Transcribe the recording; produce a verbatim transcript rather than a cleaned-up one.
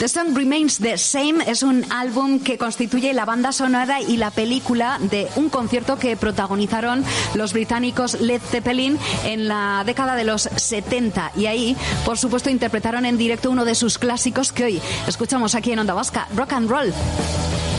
The Song Remains the Same es un álbum que constituye la banda sonora y la película de un concierto que protagonizaron los británicos Led Zeppelin en la década de los setenta. Y ahí, por supuesto, interpretaron en directo uno de sus clásicos que hoy escuchamos aquí en Onda Vasca, Rock and Roll.